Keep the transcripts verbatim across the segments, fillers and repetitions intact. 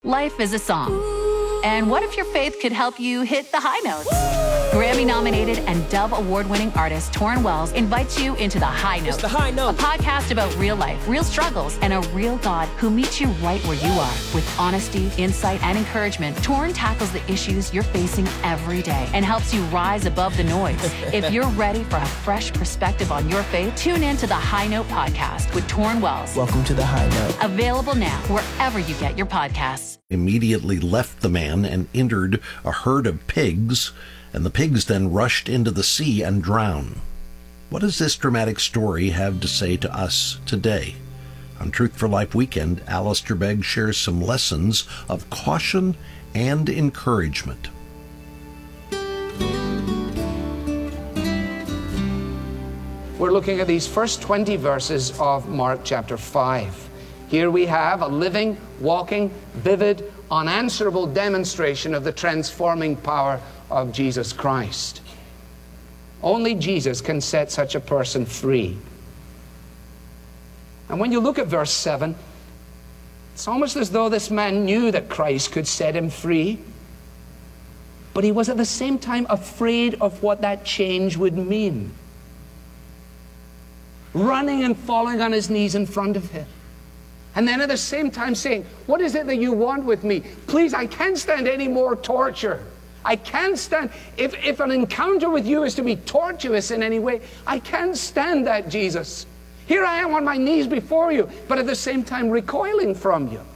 Life is a song. And what if your faith could help you hit the high notes? Grammy-nominated and Dove Award-winning artist Torrin Wells invites you into The High Note. It's The High Note. A podcast about real life, real struggles, and a real God who meets you right where you are. With honesty, insight, and encouragement, Torrin tackles the issues you're facing every day and helps you rise above the noise. If you're ready for a fresh perspective on your faith, tune in to The High Note podcast with Torrin Wells. Welcome to The High Note. Available now wherever you get your podcasts. Immediately left the man and entered a herd of pigs, and the pigs then rushed into the sea and drowned. What does this dramatic story have to say to us today? On Truth for Life Weekend, Alistair Begg shares some lessons of caution and encouragement. We're looking at these first twenty verses of Mark chapter five. Here we have a living, walking, vivid, unanswerable demonstration of the transforming power of Jesus Christ. Only Jesus can set such a person free. And when you look at verse seven, it's almost as though this man knew that Christ could set him free, but he was at the same time afraid of what that change would mean. Running and falling on his knees in front of him. And then at the same time saying, what is it that you want with me? Please, I can't stand any more torture. I can't stand, if, if an encounter with you is to be tortuous in any way, I can't stand that, Jesus. Here I am on my knees before you, but at the same time recoiling from you.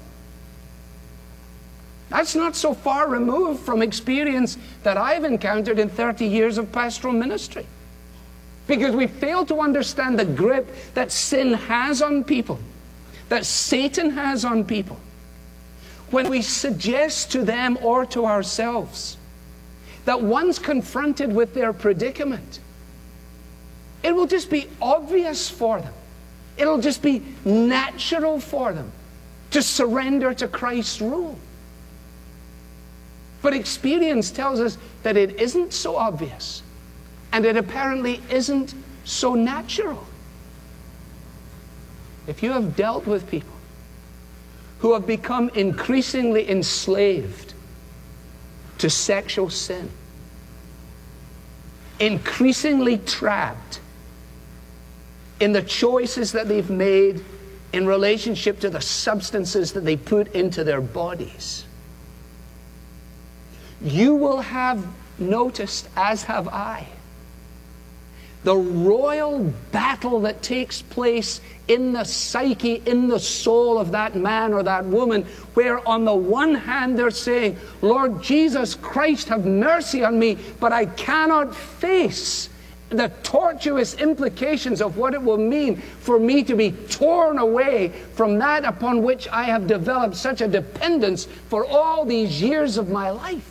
That's not so far removed from experience that I've encountered in thirty years of pastoral ministry. Because we fail to understand the grip that sin has on people, that Satan has on people. When we suggest to them or to ourselves that once confronted with their predicament, it will just be obvious for them. It'll just be natural for them to surrender to Christ's rule. But experience tells us that it isn't so obvious, and it apparently isn't so natural. If you have dealt with people who have become increasingly enslaved to sexual sin, increasingly trapped in the choices that they've made in relationship to the substances that they put into their bodies, you will have noticed, as have I, the royal battle that takes place in the psyche, in the soul of that man or that woman, where on the one hand they're saying, Lord Jesus Christ, have mercy on me, but I cannot face the tortuous implications of what it will mean for me to be torn away from that upon which I have developed such a dependence for all these years of my life.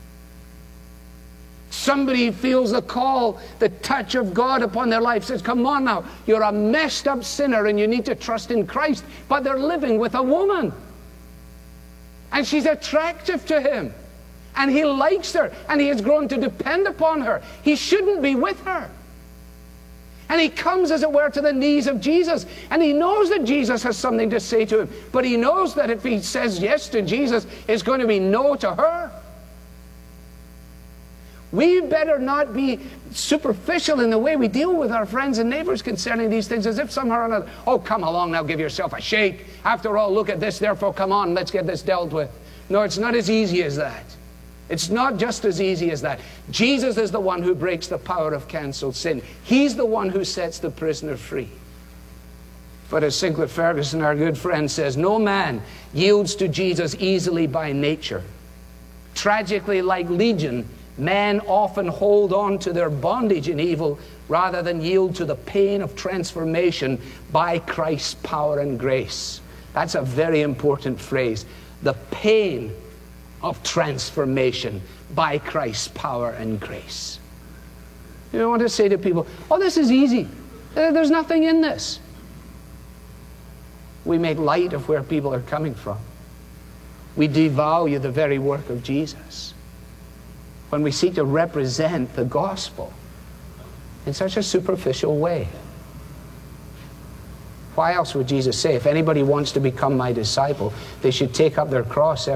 Somebody feels the call, the touch of God upon their life, says, come on now, you're a messed up sinner and you need to trust in Christ. But they're living with a woman. And she's attractive to him. And he likes her. And he has grown to depend upon her. He shouldn't be with her. And he comes, as it were, to the knees of Jesus. And he knows that Jesus has something to say to him. But he knows that if he says yes to Jesus, it's going to be no to her. We better not be superficial in the way we deal with our friends and neighbors concerning these things, as if somehow or another, oh, come along now, give yourself a shake. After all, look at this, therefore come on, let's get this dealt with. No, it's not as easy as that. It's not just as easy as that. Jesus is the one who breaks the power of cancelled sin. He's the one who sets the prisoner free. But as Sinclair Ferguson, our good friend, says, no man yields to Jesus easily by nature. Tragically, like Legion, men often hold on to their bondage in evil rather than yield to the pain of transformation by Christ's power and grace. That's a very important phrase. The pain of transformation by Christ's power and grace. You don't want to say to people, oh, this is easy. There's nothing in this. We make light of where people are coming from. We devalue the very work of Jesus when we seek to represent the gospel in such a superficial way. Why else would Jesus say, if anybody wants to become my disciple, they should take up their cross